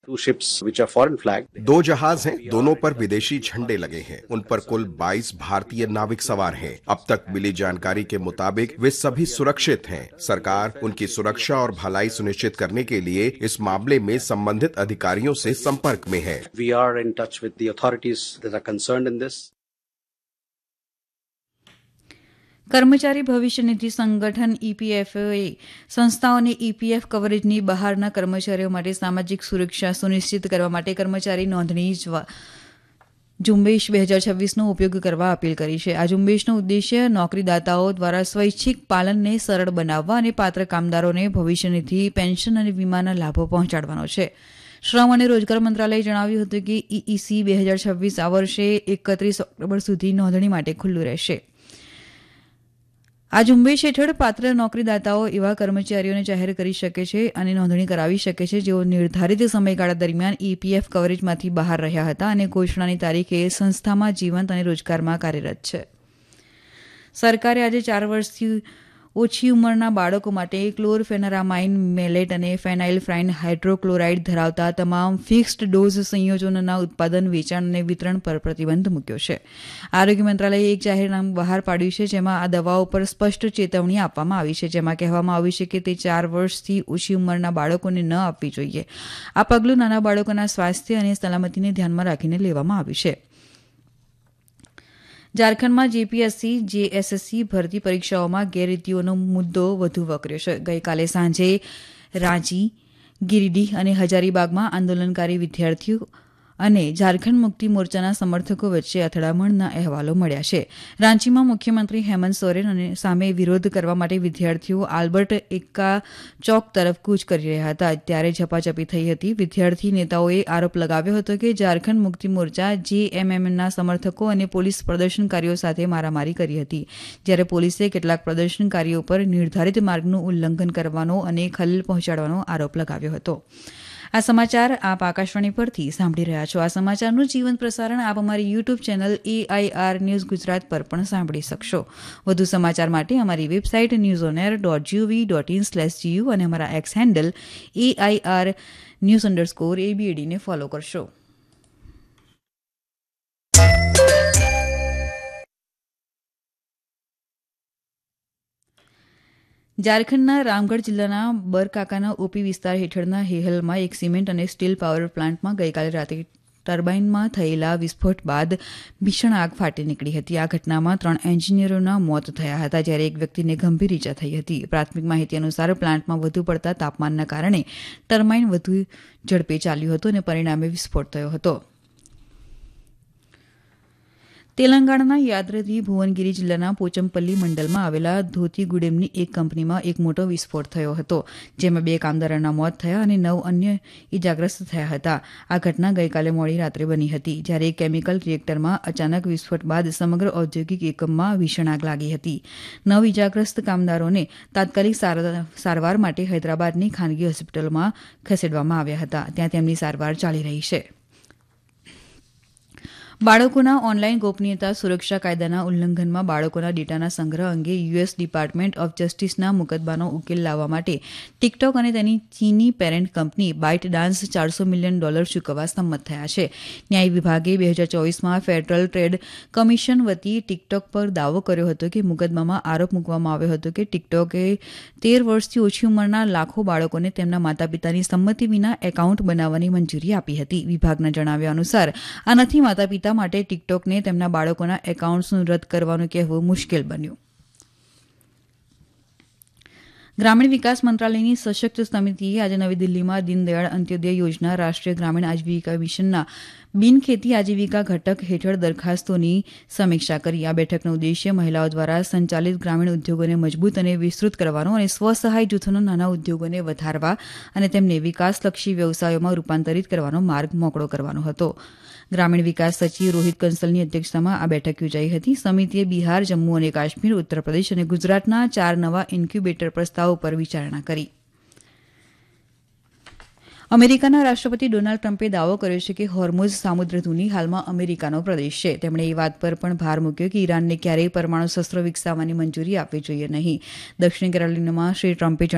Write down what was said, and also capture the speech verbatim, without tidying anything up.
Two ships which are foreign flagged. दो जहाज हैं, दोनों पर विदेशी झंडे लगे हैं। उन पर कुल बाईस भारतीय नाविक सवार हैं। अब तक मिली जानकारी के मुताबिक वे सभी सुरक्षित हैं। सरकार उनकी सुरक्षा और भलाई सुनिश्चित करने के लिए इस मामले में संबंधित अधिकारियों से संपर्क में है। We are in touch with the authorities that are concerned in this. કર્મચારી ભવિષ્ય નિધિ સંગઠન ઈપીએફઓએ સંસ્થાઓને ઈપીએફ કવરેજની બહારના કર્મચારીઓ માટે સામાજિક સુરક્ષા સુનિશ્ચિત કરવા માટે કર્મચારી નોંધણી ઝુંબેશ બે હજાર છવ્વીસનો ઉપયોગ કરવા અપીલ કરી છે. આ ઝુંબેશનો ઉદ્દેશ્ય નોકરીદાતાઓ દ્વારા સ્વૈચ્છિક પાલનને સરળ બનાવવા અને પાત્ર કામદારોને ભવિષ્ય નિધિ, પેન્શન અને વીમાના લાભો પહોંચાડવાનો છે. શ્રમ અને રોજગાર મંત્રાલયે જણાવ્યું હતું કે ઈઈસી બે હજાર છવ્વીસ આ વર્ષે એકત્રીસ ઓક્ટોબર સુધી નોંધણી માટે ખુલ્લું રહેશે. આ ઝુંબેશ હેઠળ પાત્ર નોકરીદાતાઓ એવા કર્મચારીઓને જાહેર કરી શકે છે અને નોંધણી કરાવી શકે છે જેઓ નિર્ધારિત સમયગાળા દરમિયાન ઈપીએફ કવરેજમાંથી બહાર રહ્યા હતા અને ઘોષણાની તારીખે સંસ્થામાં જીવંત અને રોજગારમાં કાર્યરત છે. સરકારે આજે ચાર વર્ષથી ઓછી ઉંમરના બાળકો માટે ક્લોરફેનારામાઇન મેલેટ અને ફેનાઇલફ્રાઇન હાઇડ્રોક્લોરાઇડ ધરાવતા તમામ ફિક્સ્ડ ડોઝ સંયોજનોના ઉત્પાદન, વેચાણ અને વિતરણ પર પ્રતિબંધ મૂક્યો છે. આરોગ્ય મંત્રાલયે એક જાહેરનામું બહાર પાડ્યું છે જેમાં આ દવાઓ પર સ્પષ્ટ ચેતવણી આપવામાં આવી છે, જેમાં કહેવામાં આવ્યું છે કે તે ચાર વર્ષથી ઓછી ઉંમરના બાળકોને ન આપવી જોઈએ. આ પગલું નાના બાળકોના સ્વાસ્થ્ય અને સલામતીને ધ્યાનમાં રાખીને લેવામાં આવ્યું છે. ઝારખંડમાં જેપીએસસી, જેએસએસસી ભરતી પરીક્ષાઓમાં ગેરરીતિઓનો મુદ્દો વધુ વકર્યો છે. ગઈકાલે સાંજે રાંચી, ગિરિડીહ અને હજારીબાગમાં આંદોલનકારી વિદ્યાર્થીઓ અને ઝારખંડ મુક્તિ મોરચાના સમર્થકો વચ્ચે અથડામણના અહેવાલો મળ્યા છે. રાંચીમાં મુખ્યમંત્રી હેમંત સોરેન અને સામે વિરોધ કરવા માટે વિદ્યાર્થીઓ આલ્બર્ટ એક્કા ચોક તરફ કૂચ કરી રહ્યા હતા ત્યારે ઝપાઝપી થઈ હતી. વિદ્યાર્થી નેતાઓએ આરોપ લગાવ્યો હતો કે ઝારખંડ મુક્તિ મોરચા જેએમએમના સમર્થકો અને પોલીસ પ્રદર્શનકારીઓ સાથે મારામારી કરી હતી, જ્યારે પોલીસે કેટલાક પ્રદર્શનકારીઓ પર નિર્ધારિત માર્ગનું ઉલ્લંઘન કરવાનો અને ખલેલ પહોંચાડવાનો આરોપ લગાવ્યો હતો. આ સમાચાર આપ આકાશવાણી પરથી સાંભળી રહ્યા છો. આ સમાચારનું જીવંત પ્રસારણ આપ અમારી YouTube channel AIR news Gujarat પર પણ સાંભળી શકશો. વધુ સમાચાર માટે અમારી website news on air dot GOV dot in slash GU અને અમારા x handle AIR news underscore એબીએડીને follow કરશો. ઝારખંડના રામગઢ જિલ્લાના બરકાકાના ઓપી વિસ્તાર હેઠળના હેહલમાં એક સિમેન્ટ અને સ્ટીલ પાવર પ્લાન્ટમાં ગઈકાલે રાતે ટર્બાઇનમાં થયેલા વિસ્ફોટ બાદ ભીષણ આગ ફાટી નીકળી હતી. આ ઘટનામાં ત્રણ એન્જિનિયરોના મોત થયા હતા, જ્યારે એક વ્યક્તિને ગંભીર ઇજા થઈ હતી. પ્રાથમિક માહિતી અનુસાર પ્લાન્ટમાં વધુ પડતા તાપમાનના કારણે ટર્બાઇન વધુ ઝડપે ચાલ્યું હતું અને પરિણામે વિસ્ફોટ થયો હતો. તેલંગાણાના યાદાદ્રી ભુવનગિરી જિલ્લાના પોચમપલ્લી મંડલમાં આવેલા ધોતીગુડેમની એક કંપનીમાં એક મોટો વિસ્ફોટ થયો હતો, જેમાં બે કામદારોના મોત થયા અને નવ અન્ય ઇજાગ્રસ્ત થયા હતા. આ ઘટના ગઈકાલે મોડી રાત્રે બની હતી, જ્યારે એક કેમિકલ રિએક્ટરમાં અચાનક વિસ્ફોટ બાદ સમગ્ર ઔદ્યોગિક એકમમાં ભીષણ આગ લાગી હતી. નવ ઇજાગ્રસ્ત કામદારોને તાત્કાલિક સારવાર માટે હૈદરાબાદની ખાનગી હોસ્પિટલમાં ખસેડવામાં આવ્યા હતા. ત્યાં તેમની સારવાર ચાલી રહી છે. બાળકોના ઓનલાઈન ગોપનીયતા સુરક્ષા કાયદાના ઉલ્લંઘનમાં બાળકોના ડેટાના સંગ્રહ અંગે યુએસ ડિપાર્ટમેન્ટ ઓફ જસ્ટિસના મુકદ્દમાનો ઉકેલ લાવવા માટે ટિકટોક અને તેની ચીની પેરેન્ટ કંપની બાઇટ ડાન્સ ચારસો મિલિયન ડોલર ચૂકવવા સંમત થયા છે. ન્યાય વિભાગે બે હજાર ચોવીસમાં ફેડરલ ટ્રેડ કમિશન વતી ટિકટોક પર દાવો કર્યો હતો કે મુકદ્દમામાં આરોપ મૂકવામાં આવ્યો હતો કે ટિકટોકે તેર વર્ષથી ઓછી ઉંમરના લાખો બાળકોને તેમના માતા પિતાની સંમતિ વિના એકાઉન્ટ બનાવવાની મંજૂરી આપી હતી. વિભાગના જણાવ્યા અનુસાર આનાથી માતા પિતા માટે ટિકટોકને તેમના બાળકોના એકાઉન્ટ્સનું રદ કરવાનું કહેવું મુશ્કેલ બન્યું. ગ્રામીણ વિકાસ મંત્રાલયની સશક્ત સમિતિએ આજે નવી દિલ્હીમાં દીનદયાળ અંત્યોદય યોજના રાષ્ટ્રીય ગ્રામીણ આજીવિકા મિશનના બિનખેતી આજીવિકા ઘટક હેઠળ દરખાસ્તોની સમીક્ષા કરી. આ બેઠકનો ઉદ્દેશ્ય મહિલાઓ દ્વારા સંચાલિત ગ્રામીણ ઉદ્યોગોને મજબૂત અને વિસ્તૃત કરવાનો અને સ્વસહાય જૂથોના નાના ઉદ્યોગોને વધારવા અને તેમને વિકાસલક્ષી વ્યવસાયોમાં રૂપાંતરિત કરવાનો માર્ગ મોકળો કરવાનો હતો. ગ્રામીણ વિકાસ સચિવ રોહિત કંસલની અધ્યક્ષતામાં આ બેઠક યોજાઈ હતી. સમિતિએ બિહાર, જમ્મુ અને કાશ્મીર, ઉત્તર પ્રદેશ અને ગુજરાતના ચાર નવા ઇન્ક્યુબેટર પ્રસ્તાવો પર વિચારણા કરી. અમેરિકાના રાષ્ટ્રપતિ ડોનાલ્ડ ટ્રમ્પે દાવો કર્યો છે કે હોર્મુઝ સામુદ્રધુની હાલમાં અમેરિકાનો પ્રદેશ છે. તેમણે એ વાત પર પણ ભાર મૂક્યો કે ઈરાનને ક્યારેય પરમાણુ શસ્ત્રો વિકસાવવાની મંજૂરી આપવી જોઈએ નહીં. દક્ષિણ કેરોલિનામાં શ્રી ટ્રમ્પે